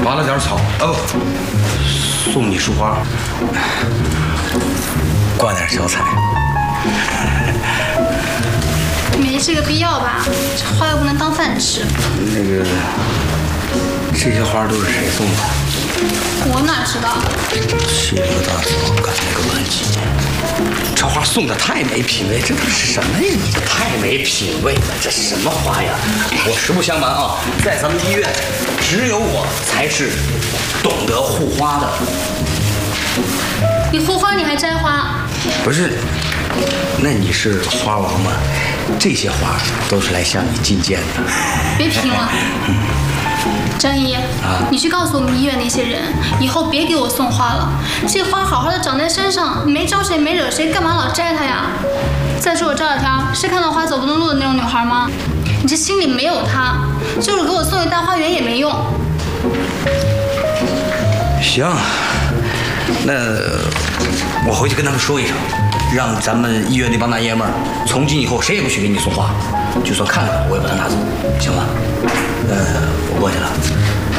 拔了点草，送你束花，挂点小彩。 没这个必要吧？这花又不能当饭吃。 那个，这些花都是谁送的？ 我哪知道？ 谢了大嫂干那个乱纪，这花送的太没品位，这都是什么呀？你这太没品位了，这什么花呀？我实不相瞒啊，在咱们医院，只有我才是懂得护花的。 你护花你还摘花？ 不是，那你是花王吗？这些花都是来向你进谏的。 别贫了。张一，你去告诉我们医院那些人，以后别给我送花了。这花好好的长在身上，没招谁没惹谁，干嘛老摘它呀？再说我赵小天是看到花走不动路的那种女孩吗？你这心里没有她，就是给我送一大花园也没用。 行，那我回去跟他们说一声，让咱们医院那帮大爷们儿从今以后谁也不许给你送花，就算看到我也把它拿走，行吗？我过去了。